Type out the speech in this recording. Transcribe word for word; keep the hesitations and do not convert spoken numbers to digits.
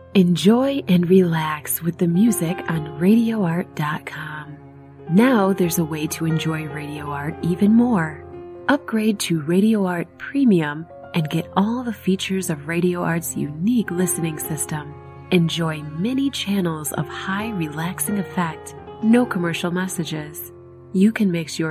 Enjoy and relax with the music on radio art dot com. Now there's a way to enjoy Radio Art even more. Upgrade to Radio Art Premium and get all the features of Radio Art's unique listening system. Enjoy many channels of high relaxing effect, no commercial messages. You can mix your